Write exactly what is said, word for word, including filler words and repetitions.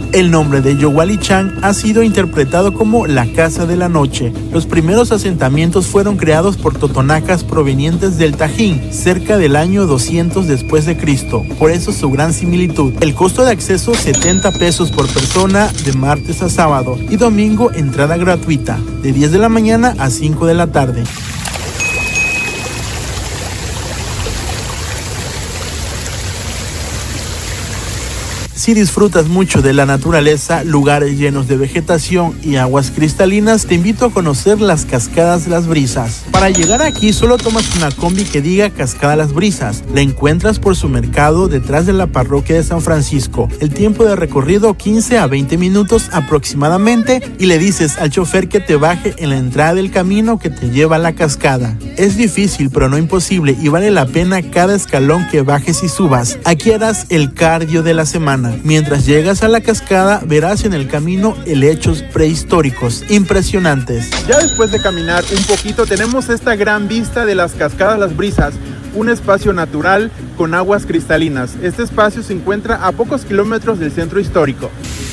El nombre de Yohualichán ha sido interpretado como la Casa de la Noche. Los primeros asentamientos fueron creados por totonacas provenientes del Tajín, cerca del año doscientos después de Cristo, por eso su gran similitud. El costo de acceso setenta pesos por persona de martes a sábado y domingo entrada gratuita, de diez de la mañana a cinco de la tarde. Si disfrutas mucho de la naturaleza, lugares llenos de vegetación y aguas cristalinas, te invito a conocer las Cascadas Las Brisas. Para llegar aquí solo tomas una combi que diga Cascada Las Brisas. La encuentras por su mercado detrás de la parroquia de San Francisco. El tiempo de recorrido quince a veinte minutos aproximadamente y le dices al chofer que te baje en la entrada del camino que te lleva a la cascada. Es difícil pero no imposible y vale la pena cada escalón que bajes y subas. Aquí harás el cardio de la semana. Mientras llegas a la cascada, verás en el camino helechos prehistóricos impresionantes. Ya después de caminar un poquito, tenemos esta gran vista de las Cascadas Las Brisas, un espacio natural con aguas cristalinas. Este espacio se encuentra a pocos kilómetros del centro histórico.